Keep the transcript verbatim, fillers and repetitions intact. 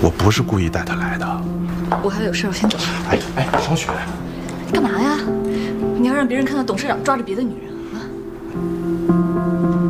我不是故意带她来的。 我还有事，我先走了。 哎哎，小雪， 干嘛呀？你要让别人看到董事长抓着别的女人啊？